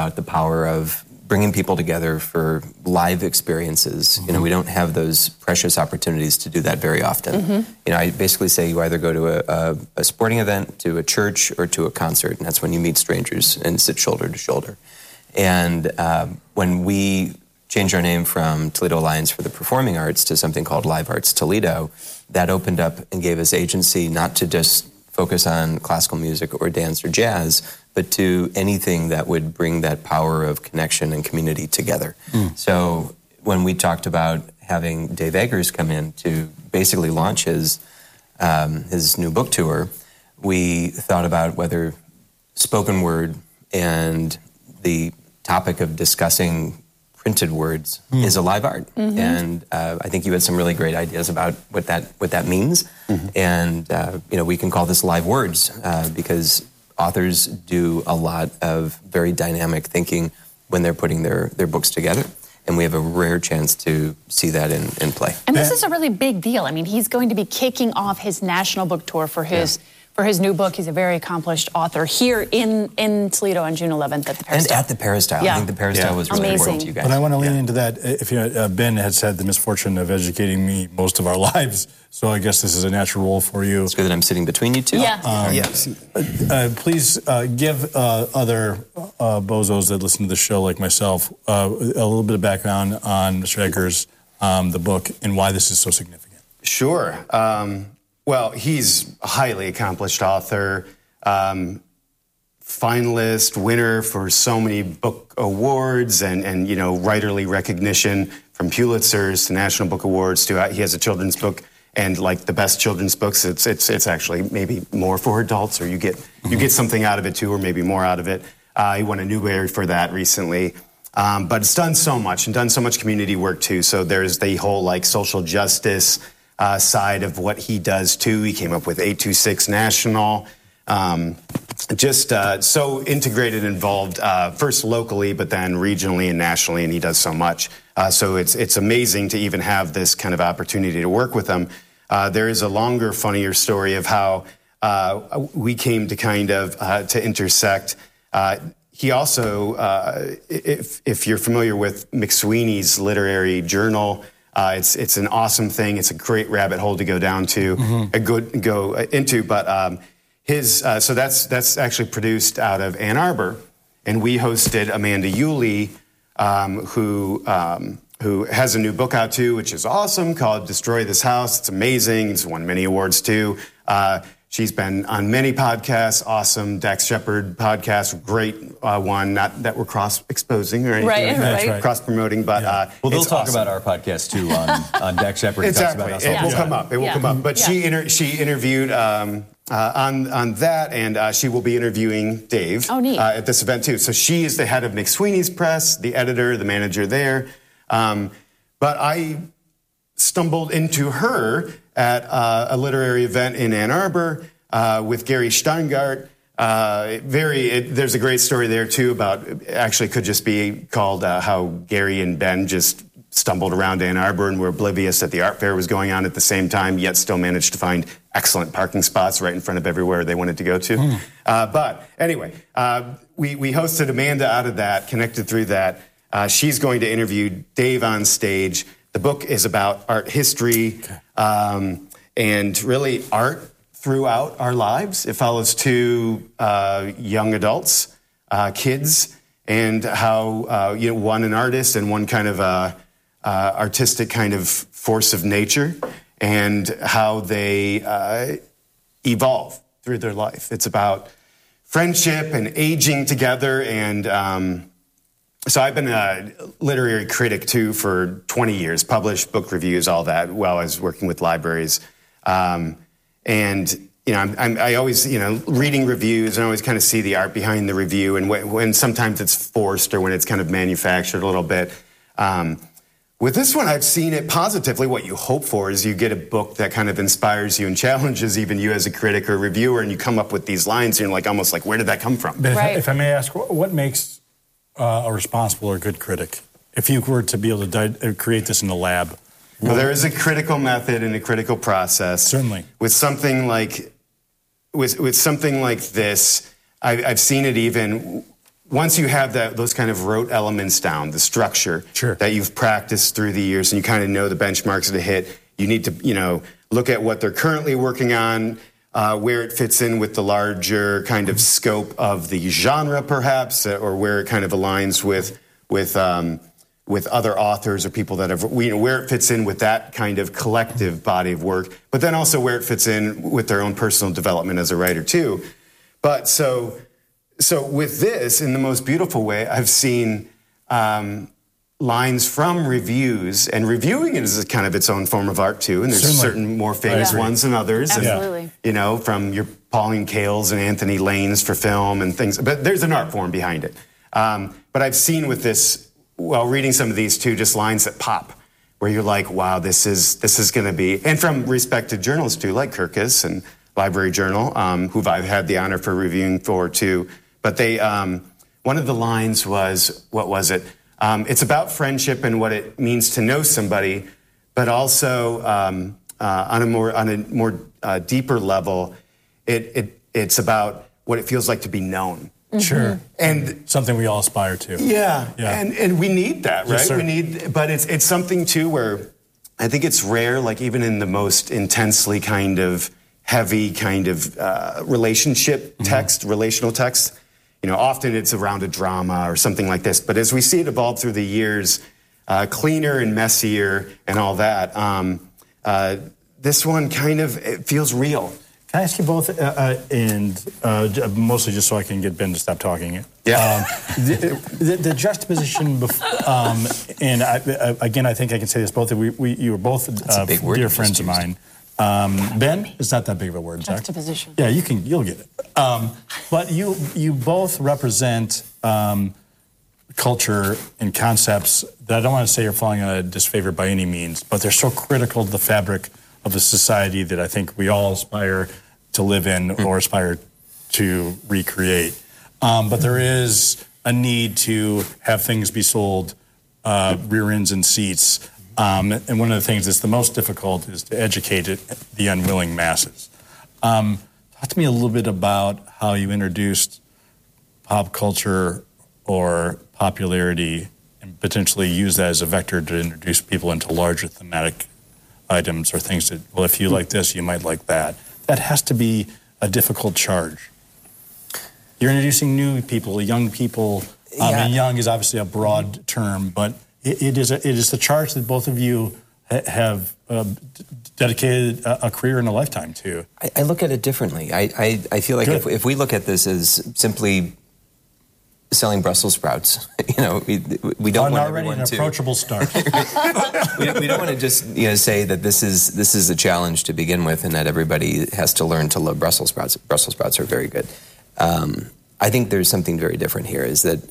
about the power of bringing people together for live experiences. You know, we don't have those precious opportunities to do that very often. You know, I basically say you either go to a sporting event, to a church, or to a concert, and that's when you meet strangers and sit shoulder to shoulder. And when we changed our name from Toledo Alliance for the Performing Arts to something called Live Arts Toledo, that opened up and gave us agency not to just focus on classical music or dance or jazz, but to anything that would bring that power of connection and community together. So when we talked about having Dave Eggers come in to basically launch his new book tour, we thought about whether spoken word and the topic of discussing printed words is a live art. And I think you had some really great ideas about what that means. And you know, we can call this live words because authors do a lot of very dynamic thinking when they're putting their books together. And we have a rare chance to see that in play. And this is a really big deal. I mean, he's going to be kicking off his national book tour for his new book. He's a very accomplished author here in Toledo on June 11th at the Peristyle. And at the Peristyle. I think the Peristyle was really important to you guys. But I want to lean into that. If you Ben has had the misfortune of educating me most of our lives, so I guess this is a natural role for you. It's good that I'm sitting between you two. Yes. Please give other bozos that listen to the show like myself a little bit of background on Mr. Eggers, the book, and why this is so significant. Sure. Well, he's a highly accomplished author, finalist, winner for so many book awards and you know, writerly recognition from Pulitzers to National Book Awards to he has a children's book, and like the best children's books, it's actually maybe more for adults, or you get something out of it too, or maybe more out of it. He won a Newbery for that recently. But it's done so much and done so much community work too. So there's the whole like social justice side of what he does too. He came up with 826 National. So integrated, involved, first locally, but then regionally and nationally, and he does so much. So it's amazing to even have this kind of opportunity to work with him. There is a longer, funnier story of how we came to kind of to intersect. He also, if you're familiar with McSweeney's literary journal, it's an awesome thing. It's a great rabbit hole to go down to, go into. But so that's actually produced out of Ann Arbor, and we hosted Amanda Yulee, who has a new book out too, which is awesome, called "Destroy This House." It's amazing. It's won many awards too. She's been on many podcasts, awesome Dax Shepard podcast, great one, not that we're cross-exposing or anything, right. cross-promoting, but well, they'll talk awesome. about our podcast too on Dax Shepard. Exactly, it will come up. It will come up. But she interviewed on that, and she will be interviewing Dave at this event too. So she is the head of McSweeney's Press, the editor, the manager there. But I stumbled into her at a literary event in Ann Arbor with Gary Steingart. There's a great story there too about, actually could just be called how Gary and Ben just stumbled around Ann Arbor and were oblivious that the art fair was going on at the same time, yet still managed to find excellent parking spots right in front of everywhere they wanted to go to. But anyway, we hosted Amanda out of that, connected through that. She's going to interview Dave on stage. The book is about art history and really art throughout our lives. It follows two young adults, kids, and how one an artist and one kind of artistic kind of force of nature, and how they evolve through their life. It's about friendship and aging together, and so I've been a literary critic, too, for 20 years, published book reviews, all that, while I was working with libraries. And, I always, reading reviews, and I always kind of see the art behind the review, and when sometimes it's forced or when it's kind of manufactured a little bit. With this one, I've seen it positively. What you hope for is you get a book that kind of inspires you and challenges even you as a critic or reviewer, and you come up with these lines, and you're like, almost like, where did that come from? But if I may ask, what makes a responsible or good critic, if you were to be able to create this in the lab? Well, there is a critical method and a critical process. Certainly. With something like this, I've seen it even once you have those kind of rote elements down, the structure that you've practiced through the years, and you kind of know the benchmarks to hit, you need to, look at what they're currently working on, where it fits in with the larger kind of scope of the genre, perhaps, or where it kind of aligns with other authors or people that have, where it fits in with that kind of collective body of work, but then also where it fits in with their own personal development as a writer too. But so with this, in the most beautiful way, I've seen lines from reviews, and reviewing it is kind of its own form of art too, and there's certain more famous ones than others. Absolutely. And, from your Pauline Kael's and Anthony Lane's for film and things, but there's an art form behind it. But I've seen with this, while reading some of these too, just lines that pop, where you're like, wow, this is going to be, and from respected journalists too, like Kirkus and Library Journal, who I've had the honor for reviewing for too. But they, one of the lines was, what was it? It's about friendship and what it means to know somebody, but also on a more deeper level, it's about what it feels like to be known. Sure. And something we all aspire to. Yeah. And we need that, right? Yes, but it's something too where I think it's rare, like even in the most intensely kind of heavy kind of relationship text, relational text, often it's around a drama or something like this. But as we see it evolve through the years, cleaner and messier and all that, this one kind of, it feels real. Can I ask you both, and mostly just so I can get Ben to stop talking? Yeah. The juxtaposition, and again, I think I can say this, both you were both dear friends of mine. Ben, it's not that big of a word, Zach. Juxtaposition. Yeah, you'll get it. But you both represent culture and concepts that I don't want to say are falling out of disfavor by any means, but they're so critical to the fabric of a society that I think we all aspire to live in or aspire to recreate. But there is a need to have things be sold, rear ends and seats. And one of the things that's the most difficult is to educate the unwilling masses. Talk to me a little bit about how you introduced pop culture or popularity and potentially use that as a vector to introduce people into larger thematic items or things that, well, if you like this, you might like that. That has to be a difficult charge. You're introducing new people, young people. And young is obviously a broad term, but it is a charge that both of you have dedicated a career and a lifetime to. I look at it differently. I feel like if we look at this as simply selling Brussels sprouts, we don't want everyone an approachable start. we don't want to just say that this is a challenge to begin with, and that everybody has to learn to love Brussels sprouts. Brussels sprouts are very good. I think there's something very different here. Is that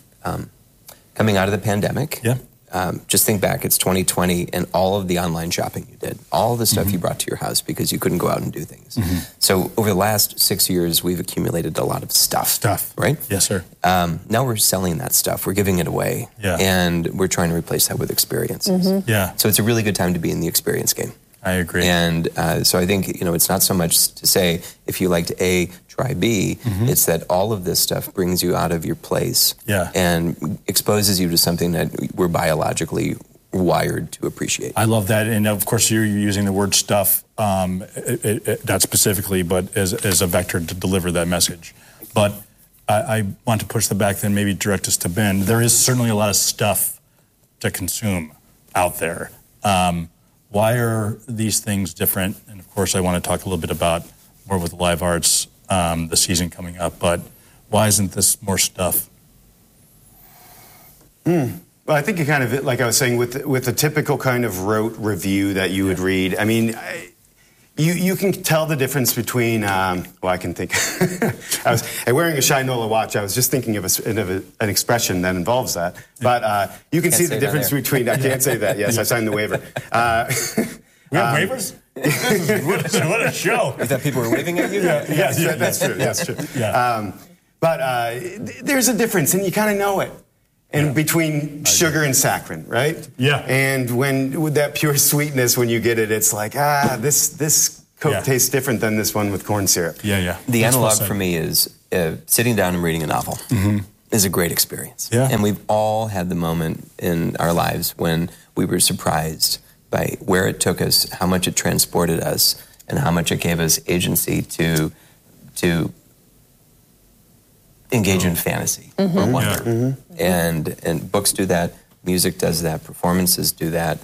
coming out of the pandemic? Yeah. Just think back, it's 2020, and all of the online shopping you did, all the stuff you brought to your house because you couldn't go out and do things. So over the last 6 years, we've accumulated a lot of stuff. Right? Yes, sir. Now we're selling that stuff. We're giving it away. Yeah. And we're trying to replace that with experiences. Yeah. So it's a really good time to be in the experience game. I agree. And so I think, it's not so much to say, if you liked A, try B. It's that all of this stuff brings you out of your place and exposes you to something that we're biologically wired to appreciate. I love that. And of course, you're using the word stuff, not specifically, but as a vector to deliver that message. But I want to push that back, then maybe direct us to Ben. There is certainly a lot of stuff to consume out there. Why are these things different? And of course, I want to talk a little bit about more with live arts, the season coming up. But why isn't this more stuff? Well, I think you kind of, like I was saying, with the typical kind of rote review that you would read. I mean, you can tell the difference between. I can think. I was wearing a Shinola watch. I was just thinking of an expression that involves that. But you can see the difference between. I can't say that. Yes, I signed the waiver. We have waivers? What a show. I thought people were waving at you? Yes, that's true. That's true. Yeah. But there's a difference, and you kind of know it. And between sugar and saccharin, right? Yeah. And with that pure sweetness, when you get it, it's like, this Coke tastes different than this one with corn syrup. Yeah. The analog for me is sitting down and reading a novel. is a great experience. Yeah. And we've all had the moment in our lives when we were surprised by where it took us, how much it transported us, and how much it gave us agency to engage in fantasy or wonder. And books do that, music does that, performances do that.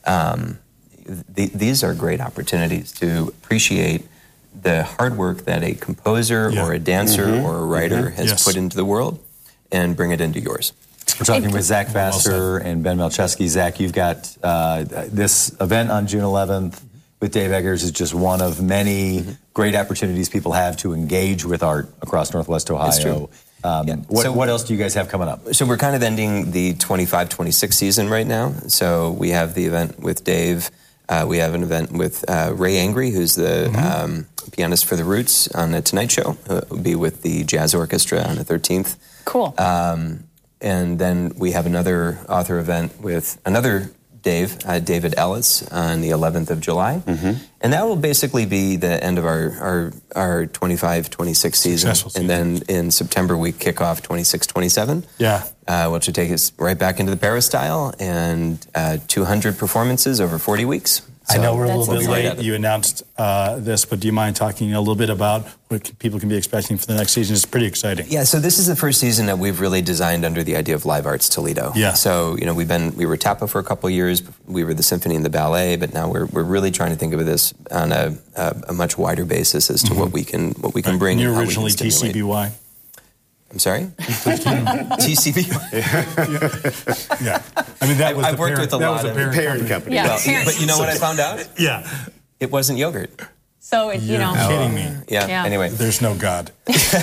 These are great opportunities to appreciate the hard work that a composer or a dancer or a writer has put into the world and bring it into yours. We're talking with Zach Vassar and Ben Malczewski. Zach, you've got this event on June 11th with Dave Eggers is just one of many great opportunities people have to engage with art across Northwest Ohio. It's true. What else do you guys have coming up? So we're kind of ending the 25-26 season right now. So we have the event with Dave. We have an event with Ray Angry, who's the pianist for The Roots on The Tonight Show. Will be with the Jazz Orchestra on the 13th. Cool. And then we have another author event with another Dave, David Ellis, on the 11th of July. And that will basically be the end of our 25-26 season. And then in September, we kick off 26-27. Which will take us right back into the Peristyle and 200 performances over 40 weeks. So I know we're a little bit right late. You announced this, but do you mind talking a little bit about what people can be expecting for the next season? It's pretty exciting. Yeah, so this is the first season that we've really designed under the idea of Live Arts Toledo. Yeah. So, you know, we were TAPA for a couple of years. We were the symphony and the ballet, but now we're really trying to think of this on a much wider basis as to what we can bring. You're originally TCBY. I'm sorry? TCB? Yeah. I mean, that was I've worked with a lot of parent company. Yeah. Well, but you know what I found out? Yeah. It wasn't yogurt. So, you know. You're kidding me. Yeah. Anyway. There's no God.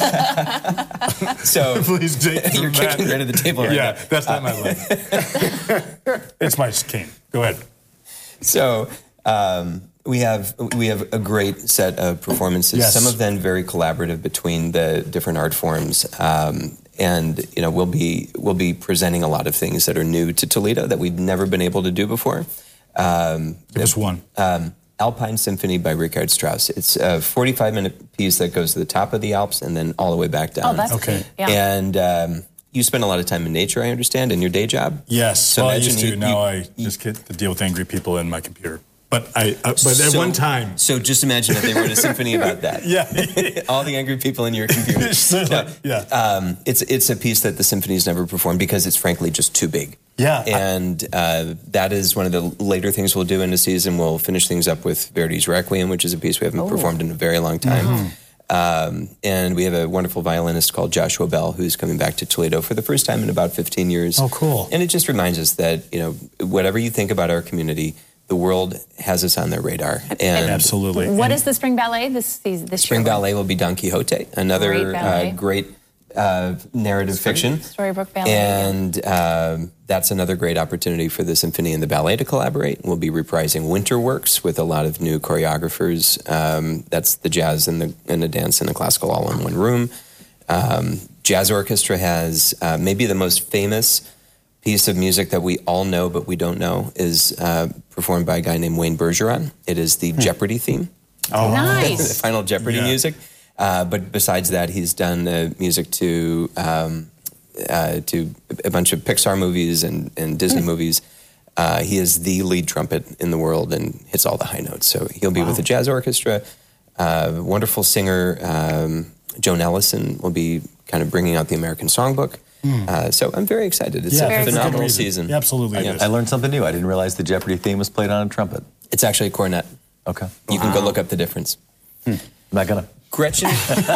So please take you're kicking rid of the table right now. Yeah, that's not my leg. It's my cane. Go ahead. So we have a great set of performances. Yes. Some of them very collaborative between the different art forms. And you know, we'll be presenting a lot of things that are new to Toledo that we've never been able to do before. Give us one. Alpine Symphony by Richard Strauss. It's a 45-minute piece that goes to the top of the Alps and then all the way back down. Oh, that's okay. Cool. Yeah. And you spend a lot of time in nature, I understand, in your day job. Yes. So well, I used to. Now I just get to deal with angry people in my computer. But at one time. So just imagine if they wrote a symphony about that. Yeah. All the angry people in your computer. It's a piece that the symphony's never performed because it's frankly just too big. Yeah. And that is one of the later things we'll do in the season. We'll finish things up with Verdi's Requiem, which is a piece we haven't performed in a very long time. And we have a wonderful violinist called Joshua Bell who's coming back to Toledo for the first time in about 15 years. Oh, cool. And it just reminds us that, you know, whatever you think about our community, the world has us on their radar. And absolutely. What is the Spring Ballet this Spring year? Ballet will be Don Quixote, another great narrative fiction. Storybook Ballet. And that's another great opportunity for the symphony and the ballet to collaborate. We'll be reprising Winter Works with a lot of new choreographers. That's the jazz and the dance and the classical all in one room. Jazz Orchestra has maybe the most famous piece of music that we all know but we don't know is performed by a guy named Wayne Bergeron. It is the Jeopardy theme. Oh, nice. The final Jeopardy music. But besides that, he's done the music to a bunch of Pixar movies and Disney movies. He is the lead trumpet in the world and hits all the high notes. So he'll be with the Jazz Orchestra. Wonderful singer Joan Ellison will be kind of bringing out the American Songbook. So I'm very excited. It's a phenomenal season. Yeah, absolutely. I learned something new. I didn't realize the Jeopardy theme was played on a trumpet. It's actually a cornet. Okay. You can go look up the difference. I'm not gonna. Gretchen,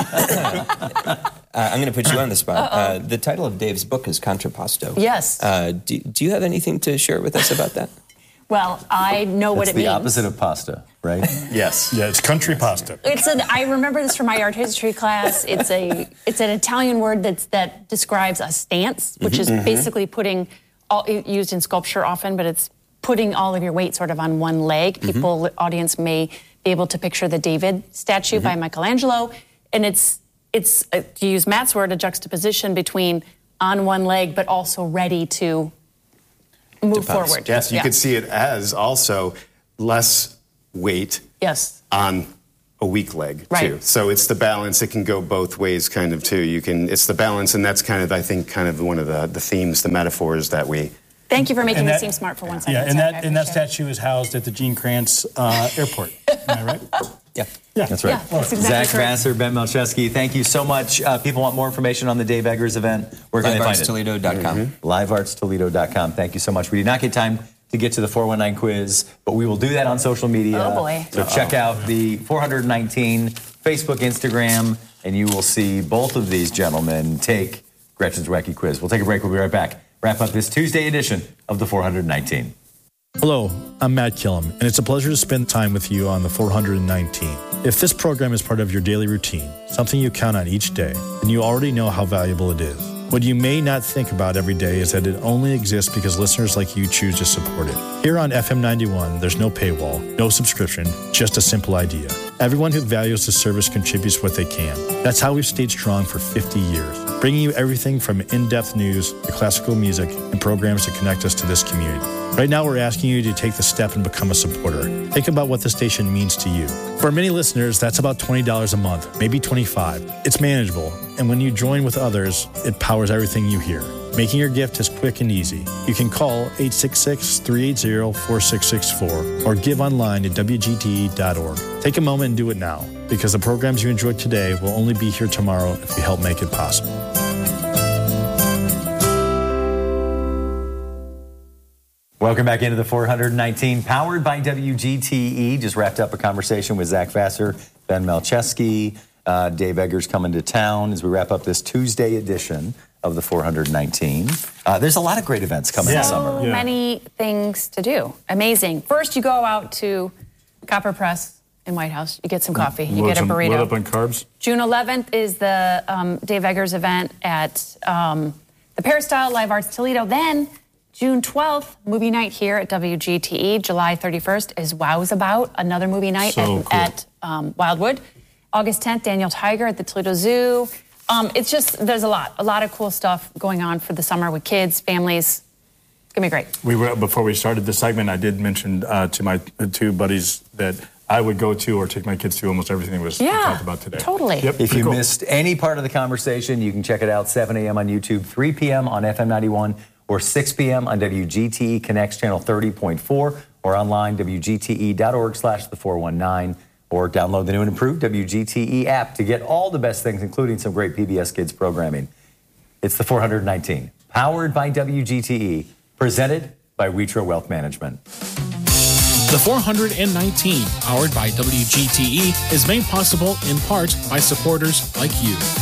I'm going to put you on the spot. The title of Dave's book is Contrapposto. Yes. Do you have anything to share with us about that? Well, I know what it means. It's the opposite of pasta, right? Yes. Yeah, it's country pasta. I remember this from my art history class. It's an Italian word that describes a stance, which is basically used in sculpture often, but it's putting all of your weight sort of on one leg. Audience may be able to picture the David statue by Michelangelo, and it's to use Matt's word, a juxtaposition between on one leg but also ready to move forward. Yes, you could see it as also less weight on a weak leg right. too. So it's the balance. It can go both ways kind of too. It's the balance, and that's kind of, I think, kind of one of the themes, the metaphors that we... Thank you for making me seem smart for one second. Yeah, and that statue is housed at the Gene Kranz Airport. Am I right? Yeah. That's right. Yeah, that's exactly Zach correct. Vassar, Ben Malcheski, thank you so much. People want more information on the Dave Eggers event. Where can they find it? LiveArtsToledo.com. LiveArtsToledo.com. Thank you so much. We did not get time to get to the 419 quiz, but we will do that on social media. Oh, boy. So check out the 419 Facebook, Instagram, and you will see both of these gentlemen take Gretchen's Wacky Quiz. We'll take a break. We'll be right back. Wrap up this Tuesday edition of the 419. Hello, I'm Matt Killam, and it's a pleasure to spend time with you on the 419. If this program is part of your daily routine, something you count on each day, then you already know how valuable it is. What you may not think about every day is that it only exists because listeners like you choose to support it. Here on FM 91, there's no paywall, no subscription, just a simple idea. Everyone who values the service contributes what they can. That's how we've stayed strong for 50 years, bringing you everything from in-depth news to classical music and programs that connect us to this community. Right now, we're asking you to take the step and become a supporter. Think about what the station means to you. For many listeners, that's about $20 a month, maybe $25. It's manageable, and when you join with others, it powers everything you hear. Making your gift is quick and easy. You can call 866-380-4664 or give online at WGTE.org. Take a moment and do it now, because the programs you enjoyed today will only be here tomorrow if you help make it possible. Welcome back into the 419, powered by WGTE. Just wrapped up a conversation with Zach Vassar, Ben Malcheski, Dave Eggers coming to town as we wrap up this Tuesday edition of the 419. There's a lot of great events coming this summer. So many things to do. Amazing. First, you go out to Copper Press in White House. You get some coffee. You get a burrito. Load up on carbs. June 11th is the Dave Eggers event at the Peristyle Live Arts Toledo. Then June 12th, movie night here at WGTE. July 31st is Wow's About, another movie night at Wildwood. August 10th, Daniel Tiger at the Toledo Zoo. It's just, there's a lot of cool stuff going on for the summer with kids, families. It's going to be great. Before we started the segment, I did mention to my two buddies that I would go to or take my kids to almost everything that was talked about today. Totally. Yep, if you missed any part of the conversation, you can check it out 7 a.m. on YouTube, 3 p.m. on FM 91, or 6 p.m. on WGTE Connects channel 30.4, or online, WGTE.org/the419, or download the new and improved WGTE app to get all the best things, including some great PBS Kids programming. It's the 419, powered by WGTE, presented by Witro Wealth Management. The 419, powered by WGTE, is made possible in part by supporters like you.